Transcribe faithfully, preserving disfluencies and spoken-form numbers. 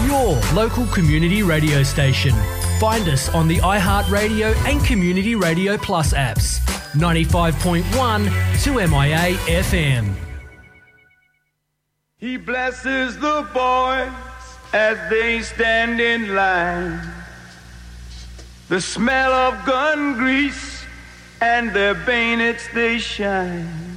your local community radio station. Find us on the iHeartRadio and Community Radio Plus apps. ninety-five point one to M I A F M. He blesses the boys as they stand in line. The smell of gun grease and their bayonets they shine.